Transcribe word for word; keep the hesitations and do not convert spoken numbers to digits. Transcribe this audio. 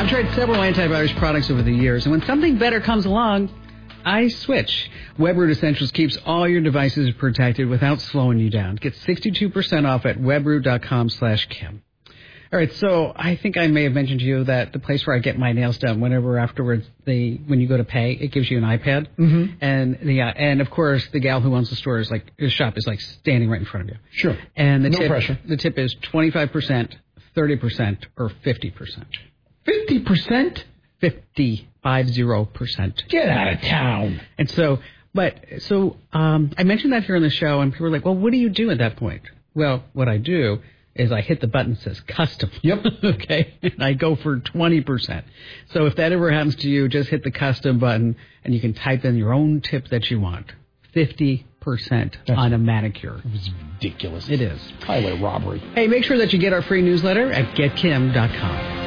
I've tried several antivirus products over the years, and when something better comes along, I switch. WebRoot Essentials keeps all your devices protected without slowing you down. Get sixty-two percent off at webroot.com slash Kim. All right, so I think I may have mentioned to you that the place where I get my nails done, whenever afterwards they, when you go to pay, it gives you an iPad, mm-hmm. and the uh, and of course the gal who owns the store is like the shop is like standing right in front of you. Sure. And the no tip, pressure. The tip is twenty-five percent, thirty percent, or fifty percent. Fifty percent. Fifty five zero percent. Get out of town. And so, but so um, I mentioned that here on the show, and people were like, "Well, what do you do at that point?" Well, what I do is I hit the button that says custom. Yep. Okay. And I go for twenty percent. So if that ever happens to you, just hit the custom button and you can type in your own tip that you want. fifty percent on a manicure. It's ridiculous. It is. Highway robbery. Hey, make sure that you get our free newsletter at get kim dot com.